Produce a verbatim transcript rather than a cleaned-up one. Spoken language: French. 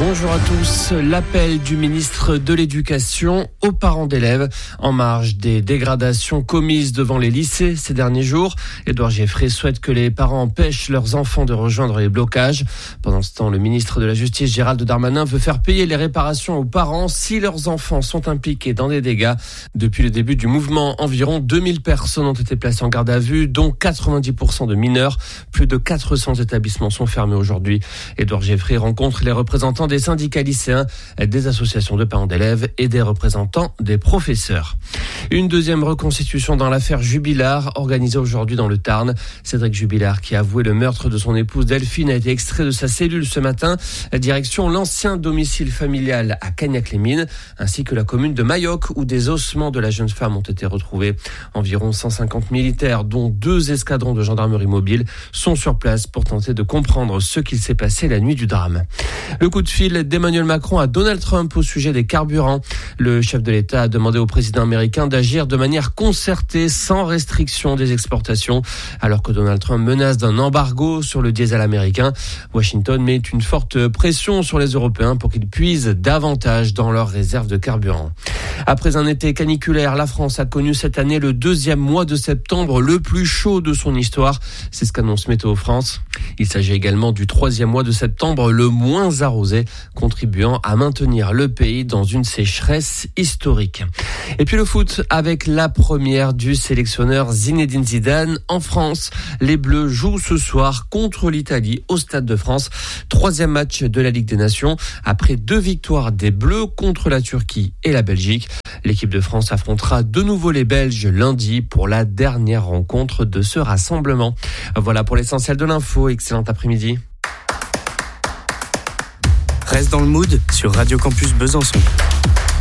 Bonjour à tous. L'appel du ministre de l'Éducation aux parents d'élèves en marge des dégradations commises devant les lycées ces derniers jours. Édouard Geoffrey souhaite que les parents empêchent leurs enfants de rejoindre les blocages. Pendant ce temps, le ministre de la Justice, Gérald Darmanin, veut faire payer les réparations aux parents si leurs enfants sont impliqués dans des dégâts. Depuis le début du mouvement, environ deux mille personnes ont été placées en garde à vue, dont quatre-vingt-dix pour cent de mineurs. Plus de quatre cents établissements sont fermés aujourd'hui. Édouard Geoffrey rencontre les représentants des syndicats lycéens, des associations de parents d'élèves et des représentants des professeurs. Une deuxième reconstitution dans l'affaire Jubilard, organisée aujourd'hui dans le Tarn. Cédric Jubilard, qui a avoué le meurtre de son épouse Delphine, a été extrait de sa cellule ce matin. Direction l'ancien domicile familial à Cagnac-les-Mines, ainsi que la commune de Mayoc, où des ossements de la jeune femme ont été retrouvés. Environ cent cinquante militaires, dont deux escadrons de gendarmerie mobile, sont sur place pour tenter de comprendre ce qu'il s'est passé la nuit du drame. Le coup de fil d'Emmanuel Macron à Donald Trump au sujet des carburants. Le chef de l'État a demandé au président américain d'agir de manière concertée, sans restriction des exportations, alors que Donald Trump menace d'un embargo sur le diesel américain. Washington met une forte pression sur les Européens pour qu'ils puisent davantage dans leurs réserves de carburant. Après un été caniculaire, la France a connu cette année le deuxième mois de septembre le plus chaud de son histoire. C'est ce qu'annonce Météo France. Il s'agit également du troisième mois de septembre le moins arrosé, contribuant à maintenir le pays dans une sécheresse historique. Et puis le foot avec la première du sélectionneur Zinedine Zidane en France. Les Bleus jouent ce soir contre l'Italie au Stade de France. Troisième match de la Ligue des Nations après deux victoires des Bleus contre la Turquie et la Belgique. L'équipe de France affrontera de nouveau les Belges lundi pour la dernière rencontre de ce rassemblement. Voilà pour l'essentiel de l'info. Excellent après-midi. Reste dans le mood sur Radio Campus Besançon.